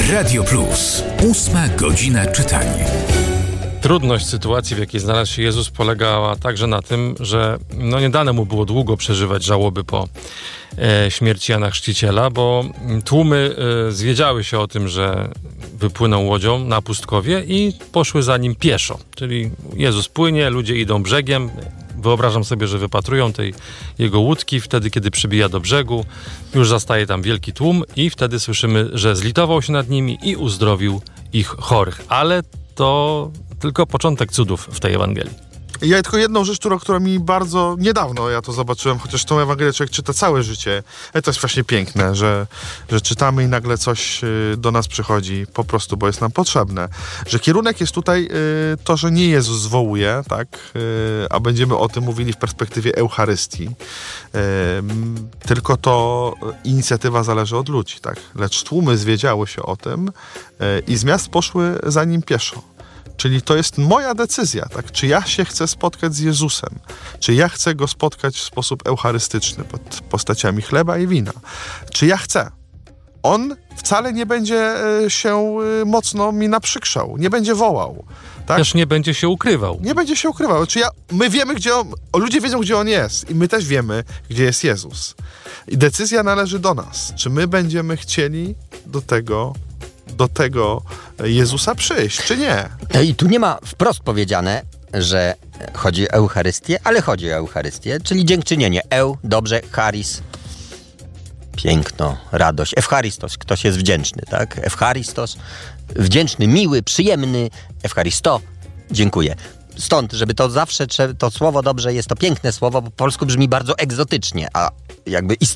Radio Plus. 8 godzina czytania. Trudność sytuacji, w jakiej znalazł się Jezus, polegała także na tym, że nie dane mu było długo przeżywać żałoby po śmierci Jana Chrzciciela, bo tłumy zwiedziały się o tym, że wypłyną łodzią na pustkowie i poszły za nim pieszo. Czyli Jezus płynie, ludzie idą brzegiem. Wyobrażam sobie, że wypatrują tej jego łódki. Wtedy, kiedy przybija do brzegu, już zastaje tam wielki tłum i wtedy słyszymy, że zlitował się nad nimi i uzdrowił ich chorych. Ale to tylko początek cudów w tej Ewangelii. Ja tylko jedną rzecz, która mi bardzo niedawno ja to zobaczyłem, chociaż tą Ewangelię człowiek czyta całe życie. To jest właśnie piękne, że czytamy i nagle coś do nas przychodzi po prostu, bo jest nam potrzebne. Że kierunek jest tutaj to, że nie Jezus zwołuje, tak? A będziemy o tym mówili w perspektywie Eucharystii. Tylko to inicjatywa zależy od ludzi, tak? Lecz tłumy zwiedziały się o tym i z miast poszły za nim pieszo. Czyli to jest moja decyzja, tak? Czy ja się chcę spotkać z Jezusem? Czy ja chcę Go spotkać w sposób eucharystyczny, pod postaciami chleba i wina? Czy ja chcę? On wcale nie będzie się mocno mi naprzykrzał, nie będzie wołał. Tak? Też nie będzie się ukrywał. Nie będzie się ukrywał. My wiemy, gdzie ludzie wiedzą, gdzie On jest i my też wiemy, gdzie jest Jezus. I decyzja należy do nas. Czy my będziemy chcieli do tego Jezusa przyjść, czy nie? I tu nie ma wprost powiedziane, że chodzi o Eucharystię, ale chodzi o Eucharystię, czyli dziękczynienie. Dobrze, charis, piękno, radość. Eucharystos, ktoś jest wdzięczny, tak? Eucharystos, wdzięczny, miły, przyjemny. Eucharysto, dziękuję. Stąd, żeby to zawsze, to słowo dobrze jest to piękne słowo, bo po polsku brzmi bardzo egzotycznie, a jakby